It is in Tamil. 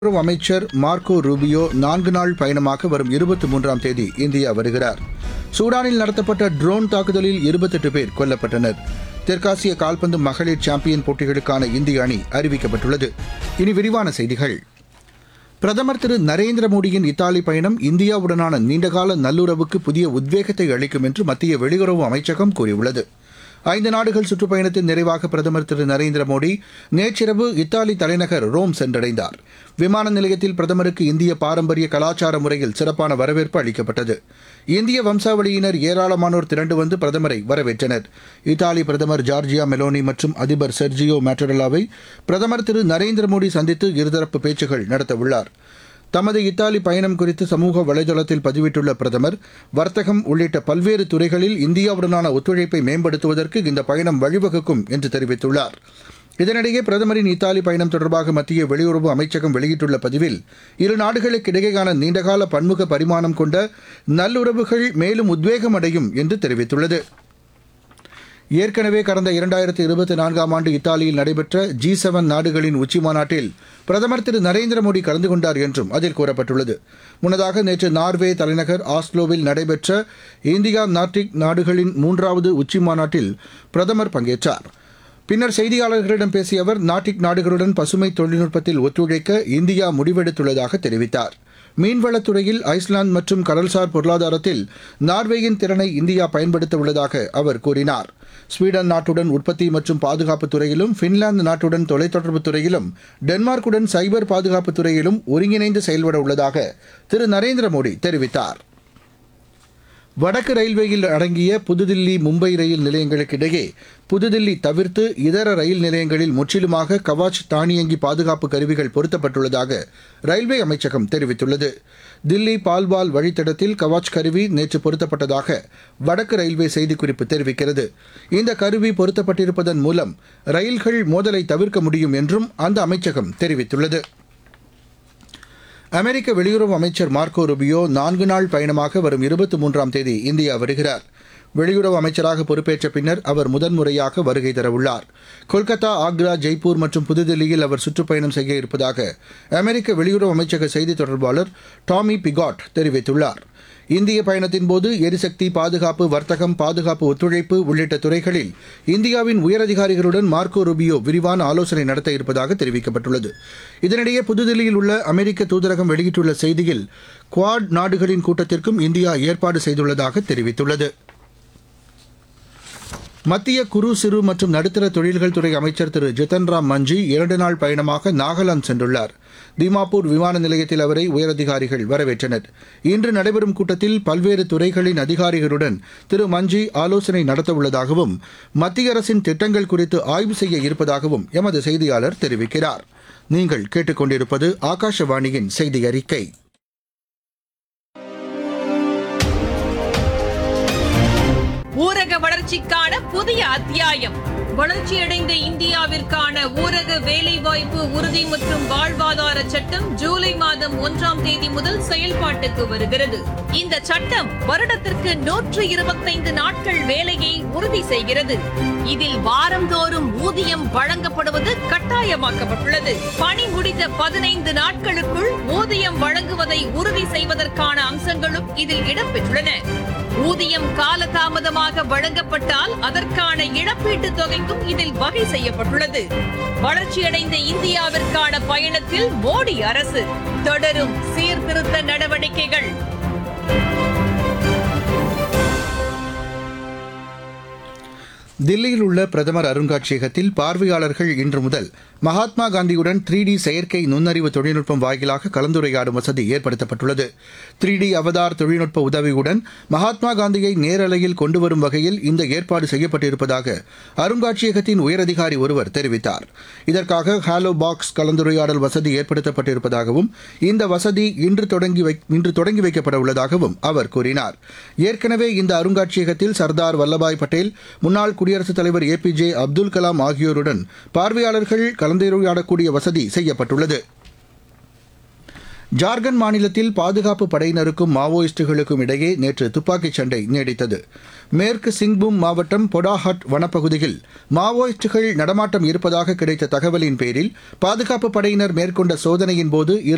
வெளியுறவு அமைச்சர் மார்க்கோ ரூபியோ 4 நாள் பயணமாக வரும் 23ஆம் தேதி இந்தியா வருகிறார். சூடானில் நடத்தப்பட்ட ட்ரோன் தாக்குதலில் 28 பேர் கொல்லப்பட்டனர். தெற்காசிய கால்பந்து மகளிர் சாம்பியன் போட்டிகளுக்கான இந்திய அணி அறிவிக்கப்பட்டுள்ளது. இனி விரிவான செய்திகள். பிரதமர் திரு நரேந்திர மோடியின் இத்தாலி பயணம் இந்தியாவுடனான நீண்டகால நல்லுறவுக்கு புதிய உத்வேகத்தை அளிக்கும் என்று மத்திய வெளியுறவு அமைச்சகம் கூறியுள்ளது. 5 நாடுகள் சுற்றுப்பயணத்தின் நிறைவாக பிரதமர் திரு நரேந்திர மோடி நேற்றிரவு இத்தாலி தலைநகர் ரோம் சென்றடைந்தார். விமான நிலையத்தில் பிரதமருக்கு இந்திய பாரம்பரிய கலாச்சார முறையில் சிறப்பான வரவேற்பு அளிக்கப்பட்டது. இந்திய வம்சாவளியினர் ஏராளமானோர் திரண்டு வந்து பிரதமரை வரவேற்றனர். இத்தாலி பிரதமர் ஜார்ஜியா மெலோனி மற்றும் அதிபர் செர்ஜியோ மேட்டரலாவை பிரதமர் திரு நரேந்திர மோடி சந்தித்து இருதரப்பு பேச்சுகள் நடத்தவுள்ளார். தமது இத்தாலி பயணம் குறித்து சமூக வலைதளத்தில் பதிவிட்டுள்ள பிரதமர், வர்த்தகம் உள்ளிட்ட பல்வேறு துறைகளில் இந்தியாவுடனான ஒத்துழைப்பை மேம்படுத்துவதற்கு இந்த பயணம் வழிவகுக்கும் என்று தெரிவித்துள்ளார். இதனிடையே பிரதமரின் இத்தாலி பயணம் தொடர்பாக மத்திய வெளியுறவு அமைச்சகம் வெளியிட்டுள்ள பதிவில், இரு நாடுகளுக்கிடையேயான நீண்டகால பன்முக பரிமாணம் கொண்ட நல்லுறவுகள் மேலும் உத்வேகம் அடையும் என்று தெரிவித்துள்ளது. ஏற்கனவே கடந்த 2024ஆம் ஆண்டு இத்தாலியில் நடைபெற்ற G7 நாடுகளின் உச்சிமாநாட்டில் பிரதமர் திரு நரேந்திர மோடி கலந்து கொண்டார் என்றும் அதில் கூறப்பட்டுள்ளது. முன்னதாக நேற்று நார்வே தலைநகர் ஆஸ்லோவில் நடைபெற்ற இந்தியா நார்டிக் நாடுகளின் 3வது உச்சிமாநாட்டில் பிரதமர் பங்கேற்றார். பின்னர் செய்தியாளர்களிடம் பேசிய அவர், நார்டிக் நாடுகளுடன் பசுமை தொழில்நுட்பத்தில் ஒத்துழைக்க இந்தியா முடிவெடுத்துள்ளதாக தெரிவித்தார். மீன்வளத்துறையில் ஐஸ்லாந்து மற்றும் கடல்சார் பொருளாதாரத்தில் நார்வேயின் திறனை இந்தியா பயன்படுத்த உள்ளதாக அவர் கூறினார். ஸ்வீடன் நாட்டுடன் உற்பத்தி மற்றும் பாதுகாப்பு துறையிலும், பின்லாந்து நாட்டுடன் தொலைத்தொடர்பு துறையிலும், டென்மார்க்குடன் சைபர் பாதுகாப்பு துறையிலும் ஒருங்கிணைந்து செயல்பட உள்ளதாக திரு நரேந்திர மோடி தெரிவித்தார். வடக்கு ரயில்வேயில் அடங்கிய புதுதில்லி மும்பை ரயில் நிலையங்களுக்கு இடையே புதுதில்லி தவிர்த்து இதர ரயில் நிலையங்களில் முற்றிலுமாக கவாச் தானியங்கி பாதுகாப்பு கருவிகள் பொருத்தப்பட்டுள்ளதாக ரயில்வே அமைச்சகம் தெரிவித்துள்ளது. தில்லி பால்வால் வழித்தடத்தில் கவாச் கருவி நேற்று பொருத்தப்பட்டதாக வடக்கு ரயில்வே செய்திக்குறிப்பு தெரிவிக்கிறது. இந்த கருவி பொருத்தப்பட்டிருப்பதன் மூலம் ரயில்கள் மோதலை தவிர்க்க முடியும் என்றும் அந்த அமைச்சகம் தெரிவித்துள்ளது. அமெரிக்க வெளியுறவு அமைச்சர் மார்க்கோ ரூபியோ 4 நாள் பயணமாக வரும் 23ஆம் தேதி இந்தியா வருகிறார். வெளியுறவு அமைச்சராக பொறுப்பேற்ற பின்னர் அவர் முதன்முறையாக வருகை தரவுள்ளார். கொல்கத்தா, ஆக்ரா, ஜெய்ப்பூர் மற்றும் புதுதில்லியில் அவர் சுற்றுப்பயணம் செய்ய இருப்பதாக அமெரிக்க வெளியுறவு அமைச்சக செய்தித் தொடர்பாளர் டாமி பிகாட் தெரிவித்துள்ளார். இந்திய பயணத்தின்போது எரிசக்தி, பாதுகாப்பு, வர்த்தகம், பாதுகாப்பு ஒத்துழைப்பு உள்ளிட்ட துறைகளில் இந்தியாவின் உயரதிகாரிகளுடன் மார்க்கோ ரூபியோ விரிவான ஆலோசனை நடத்த இருப்பதாக தெரிவிக்கப்பட்டுள்ளது. இதனிடையே புதுதில்லியில் உள்ள அமெரிக்க தூதரகம் வெளியிட்டுள்ள செய்தியில், குவாட் நாடுகளின் கூட்டத்திற்கும் இந்தியா ஏற்பாடு செய்துள்ளதாக தெரிவித்துள்ளது. மத்திய குறு, சிறு மற்றும் நடுத்தர தொழில்கள் துறை அமைச்சர் திரு ஜித்தன் ராம் மஞ்சி 2 நாள் பயணமாக நாகாலாந்து சென்றுள்ளார். தீமாப்பூர் விமான நிலையத்தில் அவரை உயரதிகாரிகள் வரவேற்றனர். இன்று நடைபெறும் கூட்டத்தில் பல்வேறு துறைகளின் அதிகாரிகளுடன் திரு மஞ்சி ஆலோசனை நடத்தவுள்ளதாகவும் மத்திய அரசின் திட்டங்கள் குறித்து ஆய்வு செய்ய இருப்பதாகவும் எமது செய்தியாளர் தெரிவிக்கிறார். நீங்கள் கேட்டுக்கொண்டிருப்பது ஆகாஷவாணியின் செய்தி அறிக்கை. ஊரக வளர்ச்சிக்கான புதிய அத்தியாயம். வளர்ச்சியடைந்த இந்தியாவிற்கான ஊரக வேலைவாய்ப்பு உறுதி மற்றும் வாழ்வாதார சட்டம் ஜூலை மாதம் 1ஆம் தேதி முதல் செயல்பாட்டுக்கு வருகிறது. இந்த சட்டம் வருடத்திற்கு 125 நாட்கள் வேலையை உறுதி செய்கிறது. இதில் வாரந்தோறும் ஊதியம் வழங்கப்படுவது கட்டாயமாக்கப்பட்டுள்ளது. பணி முடிந்த 15 நாட்களுக்குள் ஊதியம் வழங்குவதை உறுதி செய்வதற்கான அம்சங்களும் இதில் இடம்பெற்றுள்ளன. ஊதியம் காலதாமதமாக வழங்கப்பட்டால் அதற்கான இழப்பீட்டுத் தொகைக்கும் இதில் வகை செய்யப்பட்டுள்ளது. வளர்ச்சியடைந்த இந்தியாவிற்கான பயணத்தில் மோடி அரசு தொடரும் சீர்திருத்த நடவடிக்கைகள். தில்லியில் உள்ள பிரதமர் அருங்காட்சியகத்தில் பார்வையாளர்கள் இன்று முதல் மகாத்மா காந்தியுடன் 3D செயற்கை நுண்ணறிவு தொழில்நுட்பம் வாயிலாக கலந்துரையாடும் வசதி ஏற்படுத்தப்பட்டுள்ளது. 3D அவதார் தொழில்நுட்ப உதவியுடன் மகாத்மா காந்தியை நேரலையில் கொண்டுவரும் வகையில் இந்த ஏற்பாடு செய்யப்பட்டிருப்பதாக அருங்காட்சியகத்தின் உயரதிகாரி ஒருவர் தெரிவித்தார். இதற்காக ஹாலோ பாக்ஸ் கலந்துரையாடல் வசதி ஏற்படுத்தப்பட்டிருப்பதாகவும் இந்த வசதி இன்று தொடங்கி வைக்கப்பட உள்ளதாகவும் அவர் கூறினார். ஏற்கனவே இந்த அருங்காட்சியகத்தில் சர்தார் வல்லபாய் பட்டேல், முன்னாள் குடியரசுத் தலைவர் APJ அப்துல் கலாம் ஆகியோருடன் பார்வையாளர்கள் கலந்துரையாடக்கூடிய வசதி செய்யப்பட்டுள்ளது. ஜார்க்கண்ட் மாநிலத்தில் பாதுகாப்பு படையினருக்கும் மாவோயிஸ்டுகளுக்கும் இடையே நேற்று துப்பாக்கிச் சண்டை நீடித்தது. மேற்கு சிங்பூம் மாவட்டம் பொடாஹட் வனப்பகுதியில் மாவோயிஸ்டுகள் நடமாட்டம் இருப்பதாக கிடைத்த தகவலின் பேரில் பாதுகாப்பு படையினர் மேற்கொண்ட சோதனையின் போது